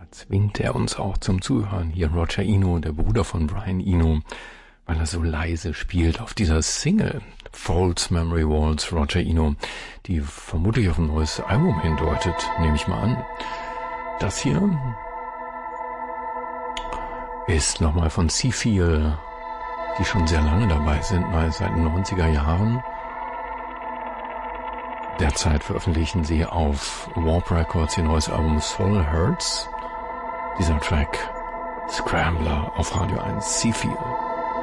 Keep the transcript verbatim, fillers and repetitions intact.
zwingt er uns auch zum Zuhören. Hier Roger Eno, der Bruder von Brian Eno, weil er so leise spielt auf dieser Single False Memory Waltz, Roger Eno, die vermutlich auf ein neues Album hindeutet, nehme ich mal an. Das hier ist nochmal von Seafeel, die schon sehr lange dabei sind, mal seit den neunziger Jahren. Derzeit veröffentlichen sie auf Warp Records ihr neues Album Soul Hurts. Dieser Track Scrambler auf Radio eins, Seafeel.